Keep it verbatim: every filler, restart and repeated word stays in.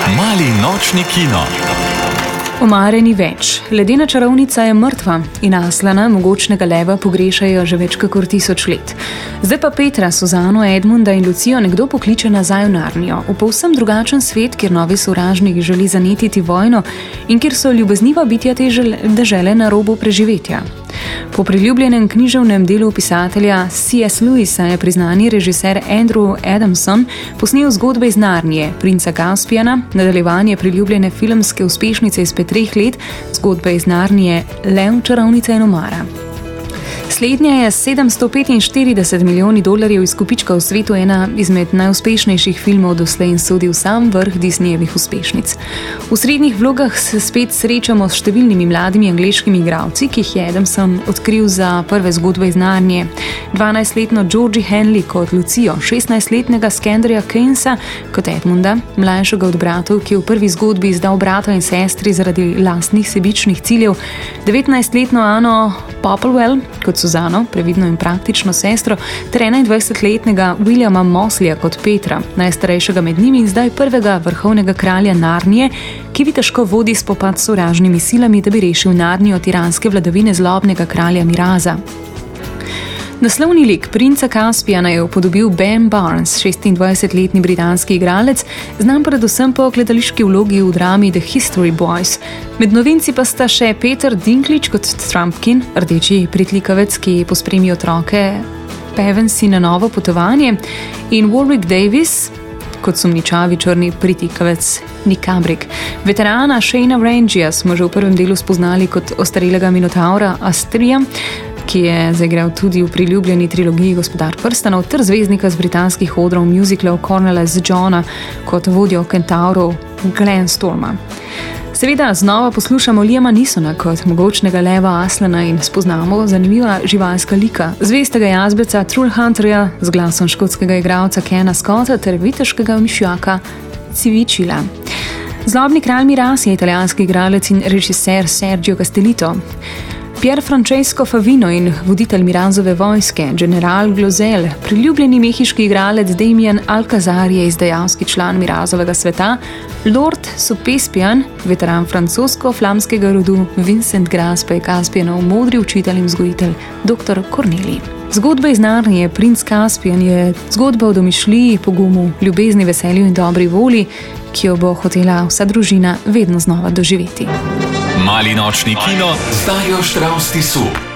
Mali nočni kino. Omare ni več. Ledena čarovnica je mrtva in Aslana, mogočnega leva, pogrešajo že več kakor tisoč let. Zdaj pa Petra, Suzano, Edmunda in Lucijo nekdo pokliče nazaj v Narnijo, v povsem drugačen svet, kjer novi sovražnik želi zanetiti vojno in kjer so ljubezniva bitja te dežele na robu preživetja. Po priljubljenem književnem delu pisatelja C S Lewisa je priznani režiser Andrew Adamson posnel zgodbe iz Narnije, Princa Kaspijana, nadaljevanje priljubljene filmske uspešnice izpred treh let, zgodbe iz Narnije Lev, čarovnica in omara. Slednja je s sedemsto petinštirideset milijoni dolarjev izkupička v svetu ena izmed najuspešnejših filmov doslej in sodi v sam vrh Disneyjevih uspešnic. V srednjih vlogah se spet srečamo s številnimi mladimi angleškimi igralci, ki jih je Adamson odkril za prve zgodbe iz Narnije. dvanajstletno Georgie Henley kot Lucijo, šestnajstletnega Skandarja Kainsa kot Edmunda, mlajšega od bratov, ki je v prvi zgodbi izdal brata in sestri zaradi lastnih sebičnih ciljev, devetnajstletno Anno Popplewell kot Suzano, previdno in praktično sestro, ter enaindvajsetletnega Williama Mosleya kot Petra, najstarejšega med njimi in zdaj prvega vrhovnega kralja Narnije, ki vitežko vodi spopad s sovražnimi silami, da bi rešil Narnijo tiranske vladavine zlobnega kralja Miraza. Naslovni lik Princa Kaspijana je upodobil Ben Barnes, šestindvajsetletni britanski igralec, znan predvsem po gledališki vlogi v drami The History Boys. Med novinci pa sta še Peter Dinklage kot Trumpkin, rdeči pritlikavec, ki pospremi otroke Pevensi na novo potovanje, in Warwick Davis kot sumničavi črni pritikavec Nick Cabrik. Veterana Shayna Rangija smo že v prvem delu spoznali kot ostarelega minotaura Astrija, ki je zaigral tudi v priljubljeni trilogiji Gospodar prstanov, ter zvezdnika z britanskih odrov musicalov Cornela Z. Johna kot vodjo kentaurov Glenn Storma. Seveda znova poslušamo Liama Neesona kot mogočnega leva Aslana in spoznamo zanimiva živalska lika, zvestega jazbeca Trollhunterja z glasom škotskega igralca Kena Scotta ter viteškega mišjaka Civičila. Zlobni kralj Miraz je italijanski igralec in režiser Sergio Castellito. Pier Francesco Favino in voditelj Mirazove vojske, general Glozell, priljubljeni mehiški igralec Damien Alcazar je izdajalski član Mirazovega sveta, Lord Sopespian, veteran francosko-flamskega rodu, Vincent Gras pa je Kaspijanov modri učitelj in vzgojitelj doktor Corneli. Zgodba iz Narnije, Princ Kaspijan, je zgodba o domišljiji, pogumu, ljubezni, veselju in dobri volji, ki jo bo hotela vsa družina vedno znova doživeti. Mali nočni kino z Darjo Štravs Tisu.